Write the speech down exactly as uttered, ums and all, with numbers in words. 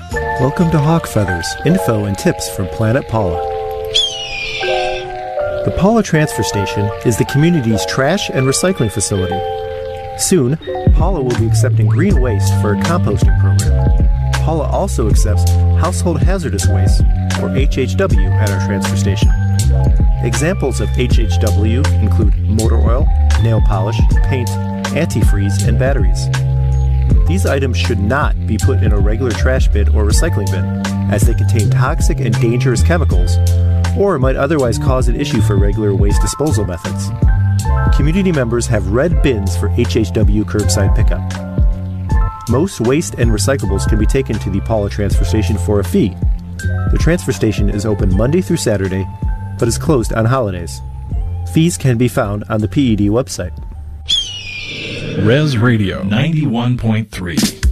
Welcome to Hawk Feathers, info and tips from Planet Paula. The Paula Transfer Station is the community's trash and recycling facility. Soon, Paula will be accepting green waste for a composting program. Paula also accepts household hazardous waste, or H H W, at our transfer station. Examples of H H W include motor oil, nail polish, paint, antifreeze, and batteries. These items should not be put in a regular trash bin or recycling bin, as they contain toxic and dangerous chemicals, or might otherwise cause an issue for regular waste disposal methods. Community members have red bins for H H W curbside pickup. Most waste and recyclables can be taken to the Paula Transfer Station for a fee. The transfer station is open Monday through Saturday, but is closed on holidays. Fees can be found on the P E D website. Res Radio ninety-one point three.